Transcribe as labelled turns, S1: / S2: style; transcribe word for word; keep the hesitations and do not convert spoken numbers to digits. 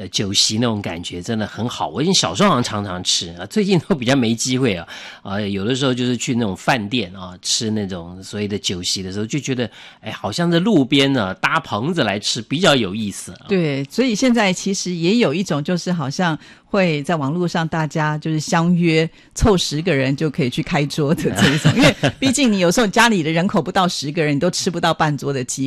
S1: 呃酒席那种感觉真的很好。我以前小时候好像常常吃啊，最近都比较没机会啊。啊、呃，有的时候就是去那种饭店啊，吃那种所谓的酒席的时候，就觉得哎，好像在路边呢搭棚子来吃比较有意思、啊。
S2: 对，所以现在其实也有一种就是好像会在网络上大家就是相约凑十个人就可以去开桌的这一种，因为毕竟你有时候家里的人口不到十个人，你都吃不到半桌的机